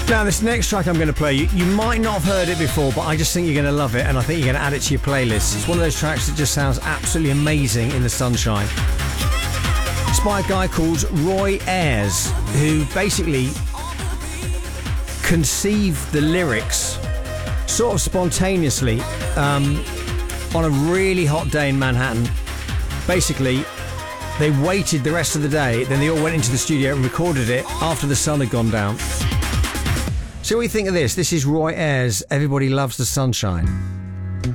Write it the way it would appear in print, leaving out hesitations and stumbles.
Now, this next track I'm going to play, you might not have heard it before, but I just think you're going to love it, and I think you're going to add it to your playlist. It's one of those tracks that just sounds absolutely amazing in the sunshine. It's by a guy called Roy Ayers, who basically conceived the lyrics sort of spontaneously on a really hot day in Manhattan. Basically, they waited the rest of the day, then they all went into the studio and recorded it after the sun had gone down. So what do you think of this? This is Roy Ayers, Everybody Loves the Sunshine.